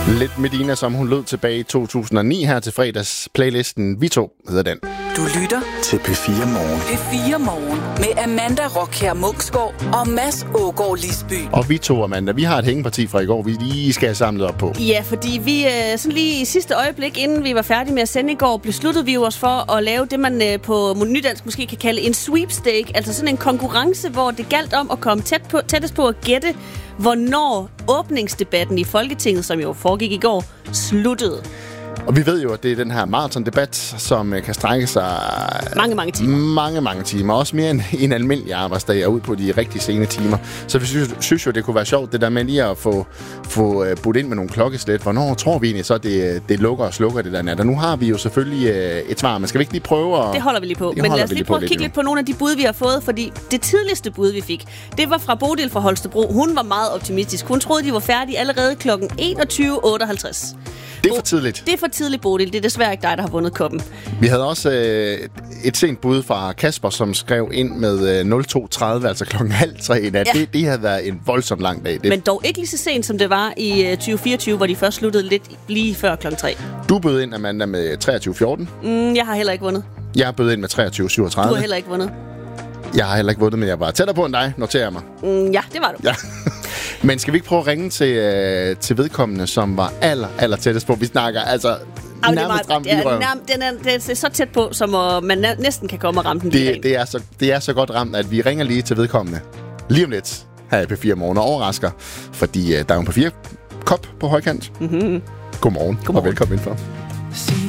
Lidt Medina, som hun lød tilbage i 2009 her til fredags. Playlisten Vi To hedder den. Du lytter til P4 Morgen. P4 Morgen med Amanda Rockher Munksgaard og Mads Ågaard Lisby. Og vi to, Amanda, vi har et hængeparti fra i går, vi lige skal have samlet op på. Ja, fordi vi sådan lige i sidste øjeblik, inden vi var færdige med at sende i går, besluttede vi os for at lave det, man på nydansk måske kan kalde en sweepstake. Altså sådan en konkurrence, hvor det galt om at komme tættest på at gætte, hvornår åbningsdebatten i Folketinget, som jo foregik i går, sluttede. Og vi ved jo, at det er den her maratondebat, som kan strække sig mange timer. Mange timer. Også mere end en almindelig arbejdsdag og ud på de rigtig sene timer. Så vi synes jo, det kunne være sjovt, det der med lige at få budt ind med nogle klokkeslæt. Hvornår tror vi egentlig så, det lukker og slukker det der nat? Og nu har vi jo selvfølgelig et svar, men skal vi ikke lige prøve at... Det holder vi lige på. Men lad os lige prøve at kigge lidt på nogle af de bud, vi har fået, fordi det tidligste bud, vi fik, det var fra Bodil fra Holstebro. Hun var meget optimistisk. Hun troede, de var færdige allerede kl. 21.58. Det er for tidligt. Det er for tidligt, Bodil. Det er desværre ikke dig, der har vundet koppen. Vi havde også et sent bud fra Kasper, som skrev ind med 02.30, altså klokken 2:30. Ja. Det havde været en voldsomt lang dag. Men dog ikke lige så sent, som det var i 2024, hvor de først sluttede lidt lige før klokken 3. Du bød ind, Amanda, med 23.14. Jeg har heller ikke vundet. Jeg bød ind med 23.37. Du har heller ikke vundet. Jeg har heller ikke vundet, men jeg var tættere på end dig, noterer mig. Ja, det var du. Ja. Men skal vi ikke prøve at ringe til vedkommende, som var aller tættest på? Vi snakker altså nærmest ramt i røven. Den er så tæt på, som man næsten kan komme og ramme den. Det er så godt ramt, at vi ringer lige til vedkommende lige om lidt her i P4 Morgen og overrasker, fordi der er jo en P4-kop på højkant. Mm-hmm. Godmorgen og velkommen indenfor.